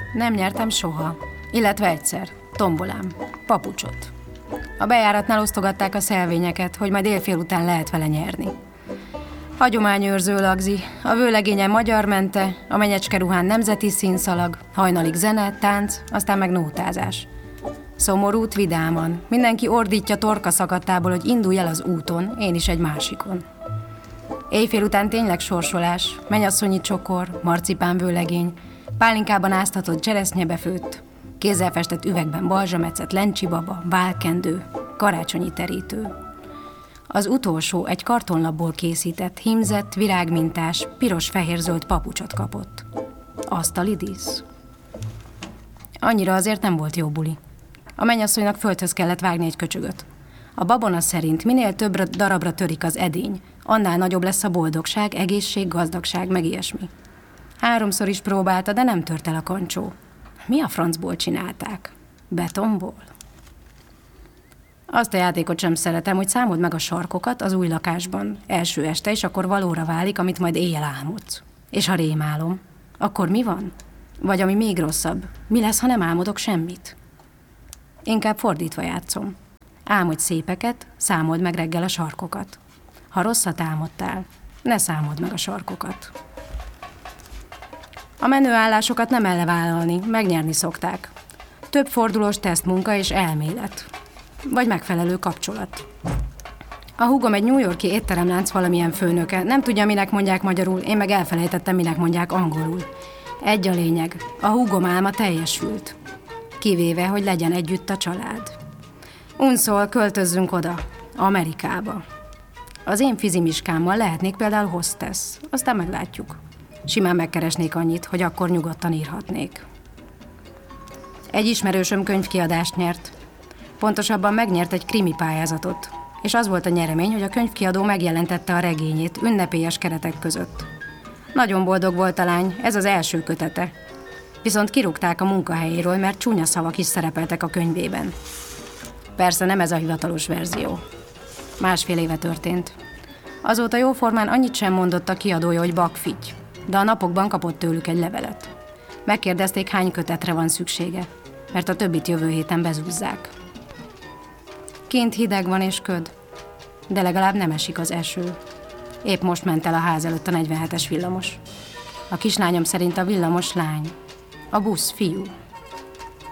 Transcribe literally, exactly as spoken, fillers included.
Nem nyertem soha. Illetve egyszer. Tombolám. Papucsot. A bejáratnál osztogatták a szelvényeket, hogy majd éjfél után lehet vele nyerni. Hagyományőrző lagzi, a vőlegénye magyar mente, a menyecske ruhán nemzeti színszalag, hajnalig zene, tánc, aztán meg nótázás. Szomorút vidáman, mindenki ordítja torka szakadtából, hogy indulj el az úton, én is egy másikon. Éjfél után tényleg sorsolás, mennyasszonyi csokor, marcipán vőlegény, pálinkában áztatott cseresznyebefőtt, kézzel festett üvegben balzsametszett lencsibaba, válkendő, karácsonyi terítő. Az utolsó egy kartonlapból készített, hímzett, virágmintás, piros-fehér-zöld papucsot kapott. Asztalidísz. Annyira azért nem volt jó buli. A mennyasszonynak földhöz kellett vágni egy köcsögöt. A babona szerint minél több darabra törik az edény, annál nagyobb lesz a boldogság, egészség, gazdagság, meg ilyesmi. Háromszor is próbálta, de nem tört el a kancsó. Mi a francból csinálták? Betonból? Azt a játékot sem szeretem, hogy számold meg a sarkokat az új lakásban, első este, és akkor valóra válik, amit majd éjjel álmodsz. És ha rémálom, akkor mi van? Vagy ami még rosszabb, mi lesz, ha nem álmodok semmit? Inkább fordítva játszom. Álmodj szépeket, számold meg reggel a sarkokat. Ha rosszat álmodtál, ne számold meg a sarkokat. A menőállásokat nem elvállalni, megnyerni szokták. Több fordulós tesztmunka és elmélet. Vagy megfelelő kapcsolat. A húgom egy New York-i étteremlánc valamilyen főnöke. Nem tudja, minek mondják magyarul, én meg elfelejtettem, minek mondják angolul. Egy a lényeg, a húgom álma teljesült. Kivéve, hogy legyen együtt a család. Unszol, költözzünk oda, Amerikába. Az én fizimiskámmal lehetnék például hostess, aztán meglátjuk. Simán megkeresnék annyit, hogy akkor nyugodtan írhatnék. Egy ismerősöm könyvkiadást nyert. Pontosabban megnyert egy krimi pályázatot, és az volt a nyeremény, hogy a könyvkiadó megjelentette a regényét ünnepélyes keretek között. Nagyon boldog volt a lány, ez az első kötete. Viszont kirúgták a munkahelyéről, mert csúnya szavak is szerepeltek a könyvében. Persze nem ez a hivatalos verzió. Másfél éve történt. Azóta jóformán annyit sem mondott a kiadója, hogy bakfitty, de a napokban kapott tőlük egy levelet. Megkérdezték, hány kötetre van szüksége, mert a többit jövő héten bezúzzák. Kint hideg van és köd, de legalább nem esik az eső. Épp most ment el a ház előtt a negyvenhetes villamos. A kislányom szerint a villamos lány, a busz fiú.